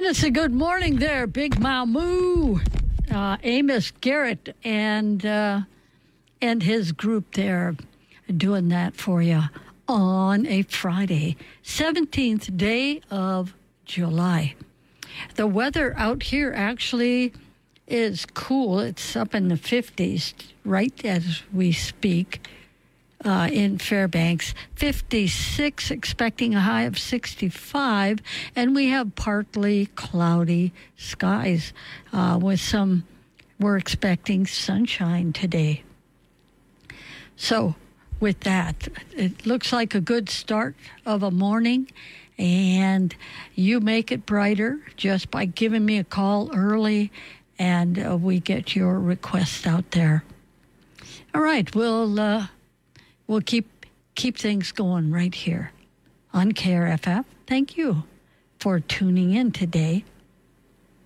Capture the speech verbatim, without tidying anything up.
It's a good morning there, Big Mamu, uh, Amos Garrett, and uh, and his group there doing that for you on a Friday, seventeenth day of July. The weather out here actually is cool. It's up in the fifties right as we speak. Uh, in Fairbanks, fifty-six, expecting a high of sixty-five, and we have partly cloudy skies uh, with some, we're expecting sunshine today. So with that, it looks like a good start of a morning, and you make it brighter just by giving me a call early, and uh, we get your request out there. All right, we'll... Uh, We'll keep keep things going right here on K R F F. Thank you for tuning in today.